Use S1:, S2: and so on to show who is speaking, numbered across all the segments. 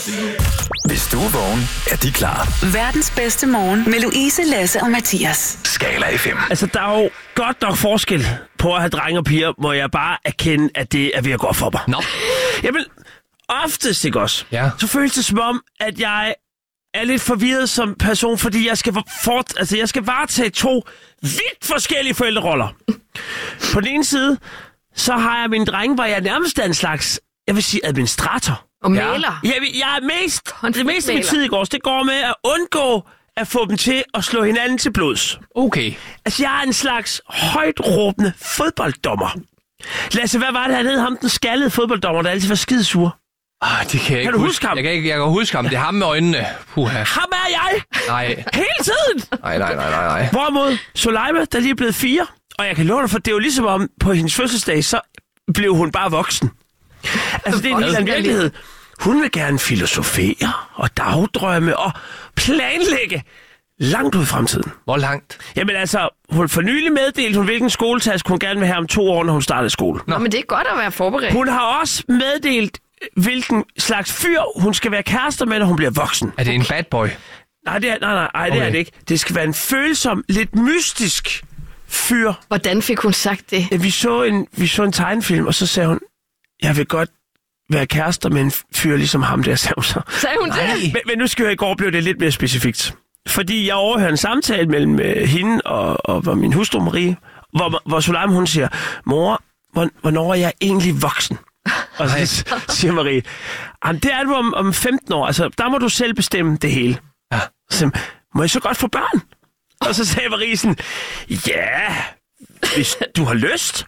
S1: Hvis du er vågen, er de klar.
S2: Verdens bedste morgen med Louise, Lasse og Mathias.
S1: Skala FM.
S3: Altså, der er jo godt nok forskel på at have drenge og piger, må jeg bare erkende, at det er ved at gå for mig.
S4: Nå.
S3: Jamen, oftest ikke også.
S4: Ja.
S3: Så føles det som om, at jeg er lidt forvirret som person, fordi jeg skal varetage to vidt forskellige forældreroller. På den ene side, så har jeg min drenge, hvor jeg nærmest er en slags, jeg vil sige, administrator.
S5: Og maler.
S3: Jeg er det meste af min tid i går, det går med at undgå at få dem til at slå hinanden til blods.
S4: Okay.
S3: Altså, jeg er en slags højt råbende fodbolddommer. Lasse, hvad var det, han hed? Ham, den skaldede fodbolddommer, der altid var skidesur.
S4: Det kan jeg ikke
S3: du huske ham?
S4: Jeg kan huske ham. Det er ham med øjnene. Puha.
S3: Ham er jeg!
S4: Nej.
S3: Hele tiden!
S4: Nej.
S3: Hvorimod Soleima, der lige er blevet 4, og jeg kan love dig, for det er jo ligesom om på hendes fødselsdag, så blev hun bare voksen. Altså, det er en helt anden virkelighed. Hun vil gerne filosofere og dagdrømme og planlægge langt ud i fremtiden.
S4: Hvor langt?
S3: Jamen altså, hun for nylig meddelt, hvilken skoletask hun gerne vil have om 2 år, når hun starter skole.
S5: Nå, men det er godt at være forberedt.
S3: Hun har også meddelt, hvilken slags fyr hun skal være kærester med, når hun bliver voksen.
S4: Er det en bad boy?
S3: Nej, det er det ikke. Det skal være en følsom, lidt mystisk fyr.
S5: Hvordan fik hun sagt det?
S3: Ja, vi så en tegnefilm, og så sagde hun, jeg vil godt være kærester med en fyr ligesom ham der, sagde hun så.
S5: Sagde hun det?
S3: Men nu skal jeg i går blive det lidt mere specifikt. Fordi jeg overhører en samtale mellem hende og min hustru Marie, hvor Soleima, hun siger, mor, hvornår er jeg egentlig voksen? Og så siger Marie, det er du om 15 år, altså der må du selv bestemme det hele.
S4: Ja.
S3: Så må jeg så godt få børn? Og så sagde Marie sådan, ja, hvis du har lyst.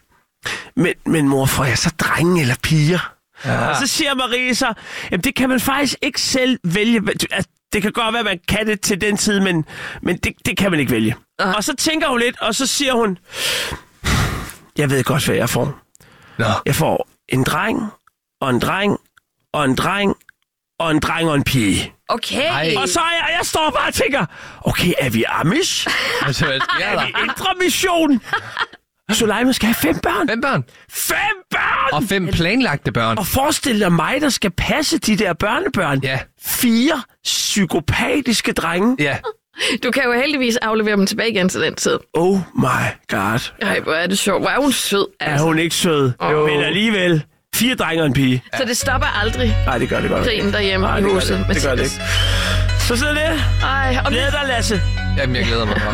S3: Men mor, får jeg så drenge eller piger? Ja. Og så siger Marie så, jamen det kan man faktisk ikke selv vælge. Altså, det kan godt være, at man kan det til den tid, men det kan man ikke vælge. Og så tænker hun lidt, og så siger hun, jeg ved godt, hvad jeg får.
S4: Nå.
S3: Jeg får en dreng, og en dreng, og en dreng, og en dreng og en pige.
S5: Okay.
S4: Ej.
S3: Og så jeg står bare og tænker, okay, er vi Amish?
S4: Altså, hvad sker
S3: Er
S4: der?
S3: vi Indre Mission? Soleima skal have 5 børn.
S4: 5 børn?
S3: 5 børn!
S4: Og 5 planlagte børn.
S3: Og forestil dig mig, der skal passe de der børnebørn.
S4: Ja.
S3: 4 psykopatiske drenge.
S4: Ja.
S5: Du kan jo heldigvis aflevere dem tilbage igen til den tid.
S3: Oh my god.
S5: Ej, hvor er det sjovt. Hvor er hun sød,
S3: Er
S5: altså.
S3: hun ikke sød? Men alligevel. 4 drenge og en pige.
S5: Så det stopper aldrig,
S3: Nej, det gør det godt.
S5: krigen derhjemme i huset.
S3: Det gør det ikke. Så sådan det.
S5: Ej, og
S3: Glæder dig, Lasse.
S4: Jamen, jeg glæder mig.